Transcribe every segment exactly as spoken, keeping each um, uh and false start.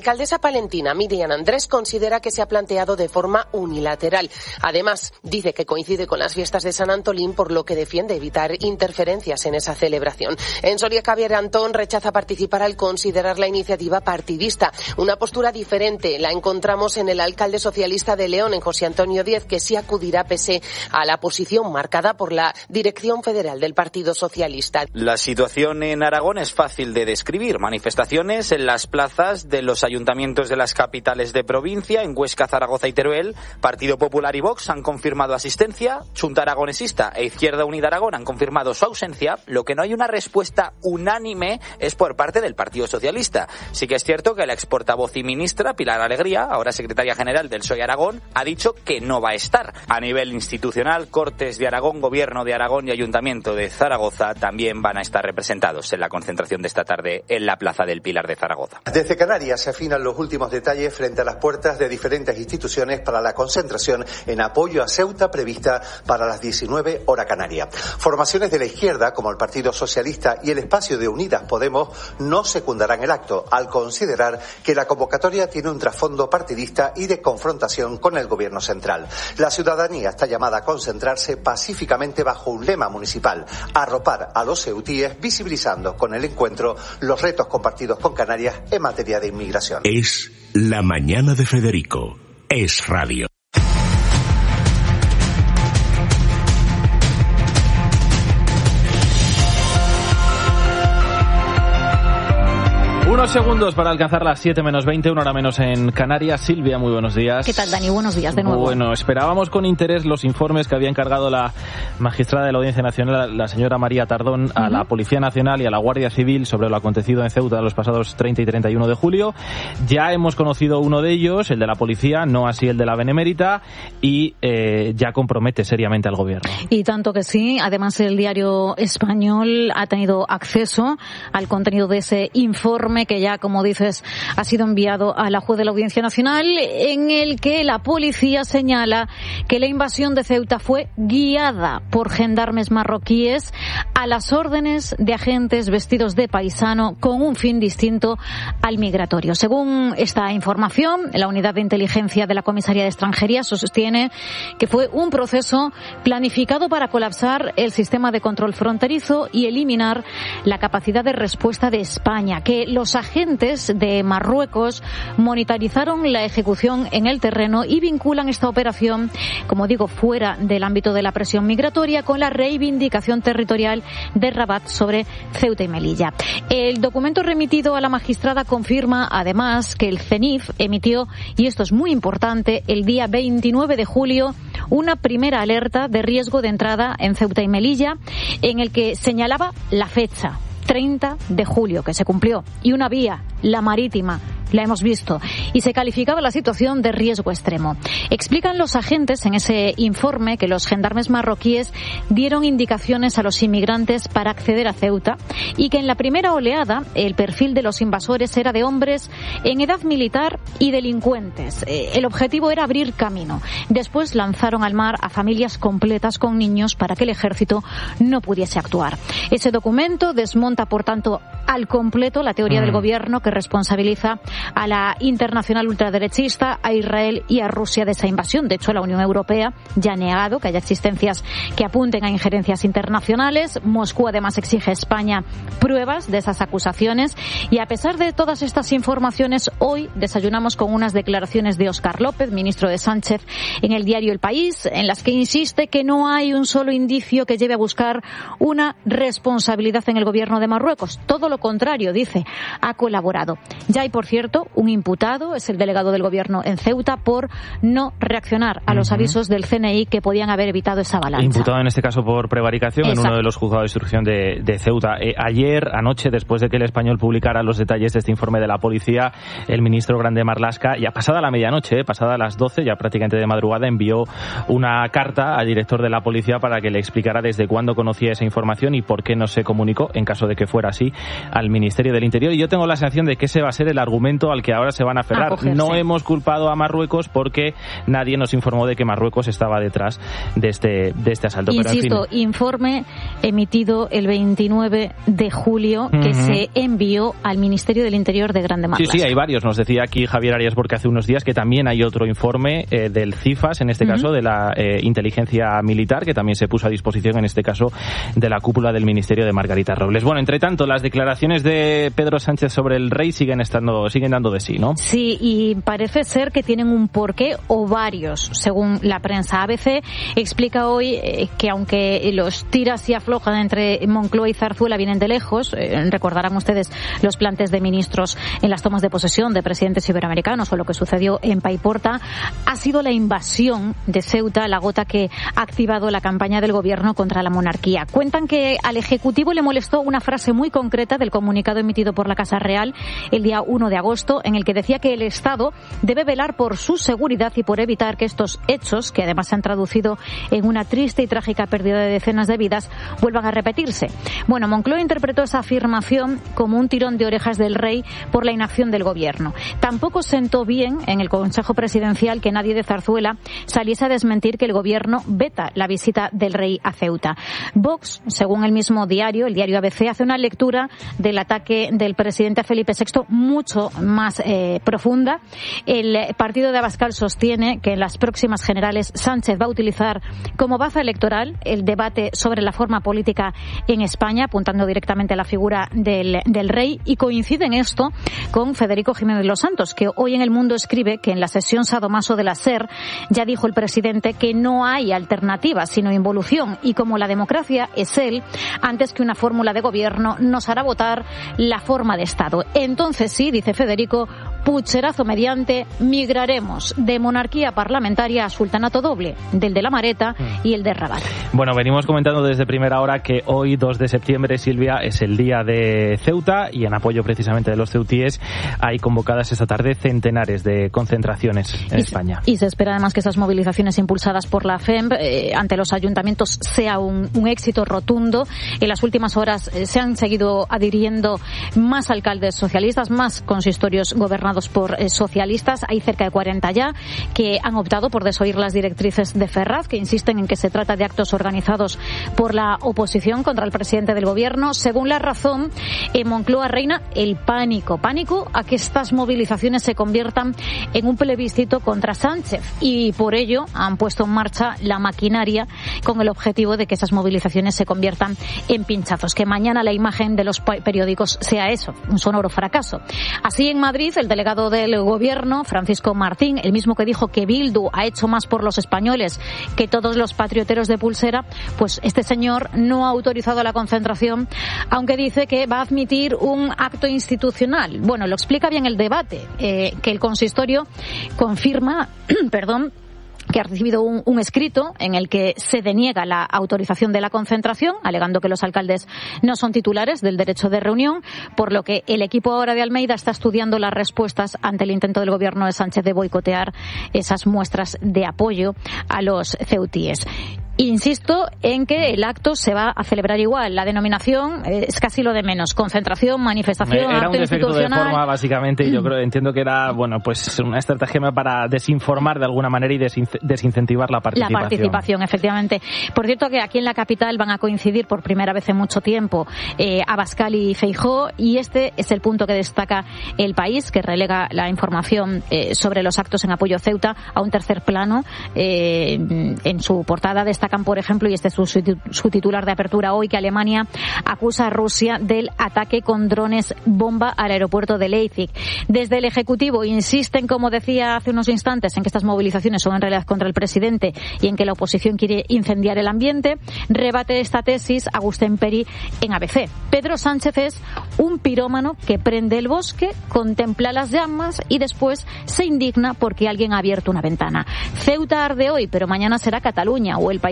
La alcaldesa palentina Miriam Andrés considera que se ha planteado de forma unilateral. Además, dice que coincide con las fiestas de San Antolín, por lo que defiende evitar interferencias en esa celebración. En Soria, Javier Antón rechaza participar al considerar la iniciativa partidista. Una postura diferente la encontramos en el alcalde socialista de León, en José Antonio Díez, que sí acudirá pese a la posición marcada por la dirección federal del Partido Socialista. La situación en Aragón es fácil de describir. Manifestaciones en las plazas de los ayuntamientos de las capitales de provincia, en Huesca, Zaragoza y Teruel. Partido Popular y Vox han confirmado asistencia, Xunta Aragonesista e Izquierda Unida Aragón han confirmado su ausencia. Lo que no hay una respuesta unánime es por parte del Partido Socialista. Sí que es cierto que la ex portavoz y ministra Pilar Alegría, ahora secretaria general del P S O E Aragón, ha dicho que no va a estar. A nivel institucional, Cortes de Aragón, Gobierno de Aragón y Ayuntamiento de Zaragoza también van a estar representados en la concentración de esta tarde en la Plaza del Pilar de Zaragoza. Desde Canarias se afinan los últimos detalles frente a las puertas de diferentes instituciones para la concentración en apoyo a Ceuta prevista para las diecinueve hora canaria. Formaciones de la izquierda, como el Partido Socialista y el espacio de Unidas Podemos, no secundarán el acto, al considerar que la convocatoria tiene un trasfondo partidista y de confrontación con el gobierno central. La ciudadanía está llamada a concentrarse pacíficamente bajo un lema municipal: arropar a los ceutíes, visibilizando con el encuentro los retos compartidos con Canarias en materia de inmigración. Es la mañana de Federico. Es radio. Unos segundos para alcanzar las siete menos veinte, una hora menos en Canarias. Silvia, muy buenos días. ¿Qué tal, Dani? Buenos días de nuevo. Bueno, esperábamos con interés los informes que había encargado la magistrada de la Audiencia Nacional, la señora María Tardón, uh-huh. a la Policía Nacional y a la Guardia Civil sobre lo acontecido en Ceuta los pasados treinta y treinta y uno de julio. Ya hemos conocido uno de ellos, el de la Policía, no así el de la Benemérita, y eh, ya compromete seriamente al Gobierno. Y tanto que sí. Además, el diario español ha tenido acceso al contenido de ese informe que ya, como dices, ha sido enviado a la juez de la Audiencia Nacional, en el que la policía señala que la invasión de Ceuta fue guiada por gendarmes marroquíes a las órdenes de agentes vestidos de paisano con un fin distinto al migratorio. Según esta información, la unidad de inteligencia de la Comisaría de Extranjería sostiene que fue un proceso planificado para colapsar el sistema de control fronterizo y eliminar la capacidad de respuesta de España, que los agentes de Marruecos monitorizaron la ejecución en el terreno y vinculan esta operación, como digo, fuera del ámbito de la presión migratoria, con la reivindicación territorial de Rabat sobre Ceuta y Melilla. El documento remitido a la magistrada confirma, además, que el CENIF emitió, y esto es muy importante, el día veintinueve de julio, una primera alerta de riesgo de entrada en Ceuta y Melilla, en el que señalaba la fecha, treinta de julio, que se cumplió, y una vía, la marítima, la hemos visto, y se calificaba la situación de riesgo extremo. Explican los agentes en ese informe que los gendarmes marroquíes dieron indicaciones a los inmigrantes para acceder a Ceuta y que en la primera oleada el perfil de los invasores era de hombres en edad militar y delincuentes. El objetivo era abrir camino. Después lanzaron al mar a familias completas con niños para que el ejército no pudiese actuar. Ese documento desmonta, por tanto, al completo la teoría mm. del gobierno que responsabiliza a la internacional ultraderechista, a Israel y a Rusia de esa invasión. De hecho, la Unión Europea ya ha negado que haya existencias que apunten a injerencias internacionales. Moscú además exige a España pruebas de esas acusaciones, y a pesar de todas estas informaciones, hoy desayunamos con unas declaraciones de Óscar López, ministro de Sánchez, en el diario El País, en las que insiste que no hay un solo indicio que lleve a buscar una responsabilidad en el gobierno de Marruecos. Todo lo contrario, dice, ha colaborado. Ya hay, por cierto, un imputado, es el delegado del gobierno en Ceuta, por no reaccionar a los uh-huh. avisos del C N I que podían haber evitado esa avalancha. Imputado en este caso por prevaricación. Exacto. En uno de los juzgados de instrucción de, de Ceuta. Eh, ayer, anoche, después de que El Español publicara los detalles de este informe de la policía, el ministro Grande Marlaska, ya pasada la medianoche, eh, pasada las doce, ya prácticamente de madrugada, envió una carta al director de la policía para que le explicara desde cuándo conocía esa información y por qué no se comunicó, en caso de que fuera así, al Ministerio del Interior. Y yo tengo la sensación de que ese va a ser el argumento al que ahora se van a aferrar. A no hemos culpado a Marruecos porque nadie nos informó de que Marruecos estaba detrás de este, de este asalto. Insisto, Pero, en fin, informe emitido el veintinueve de julio que uh-huh. se envió al Ministerio del Interior de Grande Marlaska. Sí, sí, hay varios. Nos decía aquí Javier Arias porque hace unos días que también hay otro informe eh, del CIFAS, en este uh-huh. caso de la eh, inteligencia militar, que también se puso a disposición, en este caso, de la cúpula del Ministerio de Margarita Robles. Bueno, entre tanto, las declaraciones de Pedro Sánchez sobre el rey siguen estando, siguen dando de sí, ¿no? Sí, y parece ser que tienen un porqué o varios, según la prensa. A B C explica hoy eh, que aunque los tiras y aflojan entre Moncloa y Zarzuela vienen de lejos, eh, recordarán ustedes los plantes de ministros en las tomas de posesión de presidentes iberoamericanos o lo que sucedió en Paiporta, ha sido la invasión de Ceuta la gota que ha activado la campaña del gobierno contra la monarquía. Cuentan que al Ejecutivo le molestó una frase muy concreta del comunicado emitido por la Casa Real el día uno de agosto, en el que decía que el Estado debe velar por su seguridad y por evitar que estos hechos, que además se han traducido en una triste y trágica pérdida de decenas de vidas, vuelvan a repetirse. Bueno, Moncloa interpretó esa afirmación como un tirón de orejas del rey por la inacción del gobierno. Tampoco sentó bien en el Consejo Presidencial que nadie de Zarzuela saliese a desmentir que el gobierno veta la visita del rey a Ceuta. Vox, según el mismo diario, el diario A B C, hace una lectura del ataque del presidente Felipe sexto mucho más eh, profunda. El partido de Abascal sostiene que en las próximas generales Sánchez va a utilizar como baza electoral el debate sobre la forma política en España, apuntando directamente a la figura del, del rey, y coincide en esto con Federico Jiménez Los Santos, que hoy en El Mundo escribe que en la sesión sadomaso de la SER ya dijo el presidente que no hay alternativa sino involución, y como la democracia es él, antes que una fórmula de gobierno nos hará votar la forma de Estado. Entonces sí, dice Federico, pucherazo mediante, migraremos de monarquía parlamentaria a sultanato doble, del de la Mareta y el de Rabat. Bueno, venimos comentando desde primera hora que hoy, dos de septiembre, Silvia, es el día de Ceuta, y en apoyo precisamente de los ceutíes hay convocadas esta tarde centenares de concentraciones en y, España. Y se espera además que esas movilizaciones impulsadas por la F E M eh, ante los ayuntamientos sea un, un éxito rotundo. En las últimas horas eh, se han seguido adhiriendo más alcaldes socialistas, más consistorios gobernados por eh, socialistas. Hay cerca de cuarenta ya que han optado por desoír las directrices de Ferraz, que insisten en que se trata de actos organizados por la oposición contra el presidente del gobierno. Según La Razón, en Moncloa reina el pánico, pánico a que estas movilizaciones se conviertan en un plebiscito contra Sánchez, y por ello han puesto en marcha la maquinaria con el objetivo de que esas movilizaciones se conviertan en pinchazos, que mañana la imagen de los periódicos sea eso, un sonoro fracaso. Así, en Madrid, el delegado del gobierno, Francisco Martín, el mismo que dijo que Bildu ha hecho más por los españoles que todos los patrioteros de pulsera, pues este señor no ha autorizado la concentración, aunque dice que va a admitir un acto institucional. Bueno, lo explica bien el debate, eh, que el consistorio confirma, perdón, que ha recibido un, un escrito en el que se deniega la autorización de la concentración, alegando que los alcaldes no son titulares del derecho de reunión, por lo que el equipo ahora de Almeida está estudiando las respuestas ante el intento del gobierno de Sánchez de boicotear esas muestras de apoyo a los ceutíes. Insisto en que el acto se va a celebrar igual. La denominación es casi lo de menos. Concentración, manifestación, era acto un defecto institucional. De forma, básicamente, y yo creo, entiendo que era, bueno, pues una estrategia para desinformar de alguna manera y desin- desincentivar la participación. La participación, efectivamente. Por cierto, que aquí en la capital van a coincidir por primera vez en mucho tiempo eh, Abascal y Feijóo, y este es el punto que destaca El País, que relega la información eh, sobre los actos en apoyo a Ceuta a un tercer plano. Eh, en su portada destacan, por ejemplo, y este es su, su titular de apertura hoy, que Alemania acusa a Rusia del ataque con drones bomba al aeropuerto de Leipzig. Desde el Ejecutivo insisten, como decía hace unos instantes, en que estas movilizaciones son en realidad contra el presidente y en que la oposición quiere incendiar el ambiente. Rebate esta tesis Agustín Peri en A B C. Pedro Sánchez es un pirómano que prende el bosque, contempla las llamas y después se indigna porque alguien ha abierto una ventana. Ceuta arde hoy, pero mañana será Cataluña o el País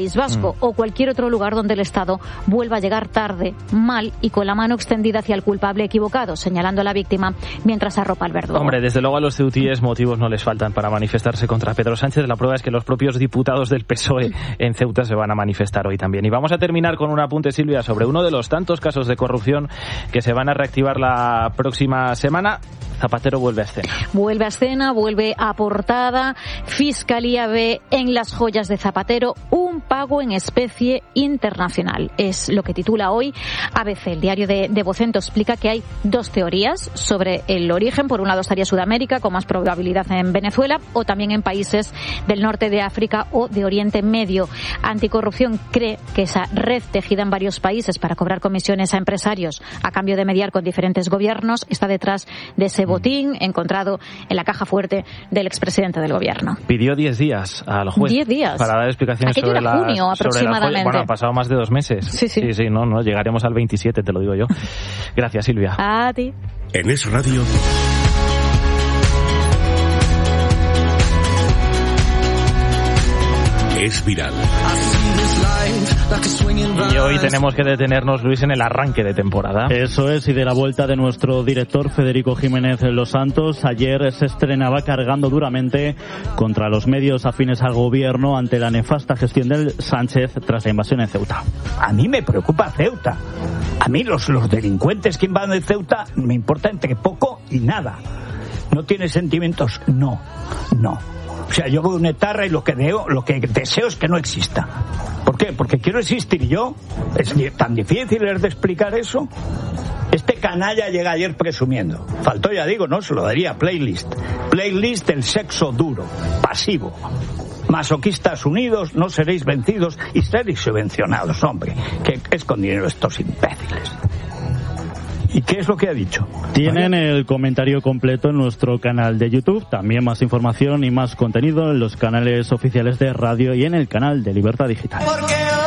País Vasco mm. o cualquier otro lugar donde el Estado vuelva a llegar tarde, mal y con la mano extendida hacia el culpable equivocado, señalando a la víctima mientras arropa al verdugo. Hombre, desde luego a los ceutíes motivos no les faltan para manifestarse contra Pedro Sánchez. La prueba es que los propios diputados del P S O E en Ceuta se van a manifestar hoy también. Y vamos a terminar con un apunte, Silvia, sobre uno de los tantos casos de corrupción que se van a reactivar la próxima semana. Zapatero vuelve a escena. Vuelve a escena, vuelve a portada. Fiscalía ve en las joyas de Zapatero un pago en especie internacional. Es lo que titula hoy A B C. El diario de, de Vocento explica que hay dos teorías sobre el origen. Por un lado estaría Sudamérica, con más probabilidad en Venezuela, o también en países del norte de África o de Oriente Medio. Anticorrupción cree que esa red tejida en varios países para cobrar comisiones a empresarios a cambio de mediar con diferentes gobiernos está detrás de ese botín encontrado en la caja fuerte del expresidente del gobierno. Pidió diez días al juez diez días para dar explicaciones Aquello sobre era las, junio aproximadamente. Las, bueno, ha pasado más de dos meses. Sí, sí. Sí, sí, no, no, llegaremos al veintisiete, te lo digo yo. Gracias, Silvia. A ti. En Es Radio. Es viral. Y hoy tenemos que detenernos, Luis, en el arranque de temporada. Eso es, y de la vuelta de nuestro director Federico Jiménez Los Santos. Ayer se estrenaba cargando duramente contra los medios afines al gobierno ante la nefasta gestión del Sánchez tras la invasión en Ceuta. A mí me preocupa Ceuta. A mí los, los delincuentes que invaden Ceuta me importa entre poco y nada. ¿No tiene sentimientos? No, no. O sea, yo voy a una etarra y lo que veo, lo que deseo es que no exista. ¿Por qué? Porque quiero existir yo. ¿Es tan difícil de explicar eso? Este canalla llega ayer presumiendo. Faltó, ya digo, no, se lo daría playlist. Playlist del sexo duro, pasivo. Masoquistas unidos, no seréis vencidos y seréis subvencionados, hombre. ¿Qué es con dinero estos imbéciles? ¿Y qué es lo que ha dicho? Tienen el comentario completo en nuestro canal de YouTube. También más información y más contenido en los canales oficiales de radio y en el canal de Libertad Digital.